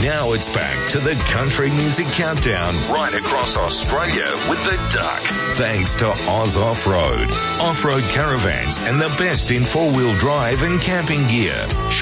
Now it's back to the Country Music Countdown right across Australia with the Duck. Thanks to Oz Off-Road. Off-road caravans and the best in four-wheel drive and camping gear.